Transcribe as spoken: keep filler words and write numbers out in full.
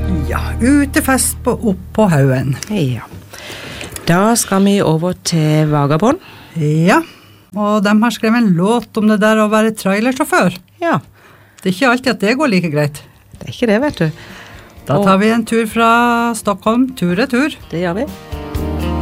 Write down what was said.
Ja, utefest på, opp på haugen. Ja. Da skal vi over til Vagabond. Ja, og de har skrevet en låt om det der å være trailersjåfør. Ja. Det er ikke alltid at det går like greit. Det er ikke det, vet du. Da tar vi en tur fra Stockholm, tur-retur. Det gjør vi.